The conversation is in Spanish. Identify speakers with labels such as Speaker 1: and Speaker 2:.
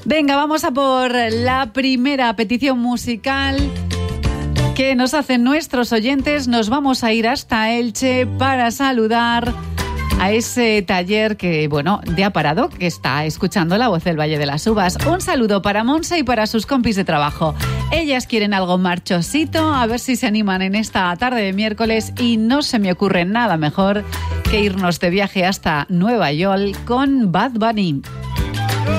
Speaker 1: Venga, vamos a por la primera petición musical que nos hacen nuestros oyentes. Nos vamos a ir hasta Elche para saludar a ese taller que, bueno, de Aparado, que está escuchando La Voz del Valle de las Uvas. Un saludo para Monse y para sus compis de trabajo. Ellas quieren algo marchosito, a ver si se animan en esta tarde de miércoles, y no se me ocurre nada mejor que irnos de viaje hasta Nueva York con Bad Bunny.